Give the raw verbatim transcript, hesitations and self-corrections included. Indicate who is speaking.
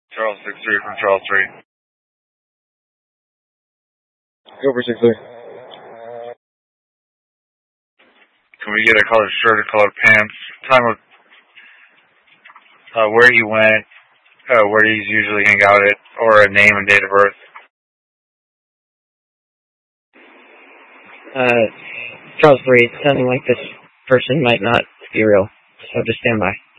Speaker 1: Charles six three from Charles three.
Speaker 2: Go for six three.
Speaker 1: Can we get a colored shirt or colored pants? Time of uh, where he went, uh, where he's usually hang out at, or a name and date of birth.
Speaker 3: Uh, Charles three, sounding like this person might not be real, so just stand by.